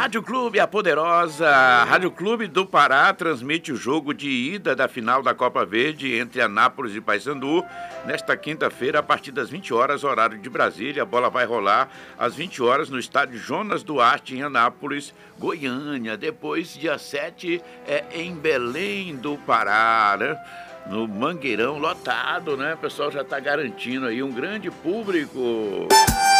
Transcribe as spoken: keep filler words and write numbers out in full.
Rádio Clube, a poderosa Rádio Clube do Pará transmite o jogo de ida da final da Copa Verde entre Anápolis e Paysandu nesta quinta-feira a partir das vinte horas, horário de Brasília. A bola vai rolar às vinte horas no estádio Jonas Duarte em Anápolis, Goiânia. Depois, dia sete, é em Belém do Pará, né? No Mangueirão, lotado, né? O pessoal já está garantindo aí um grande público.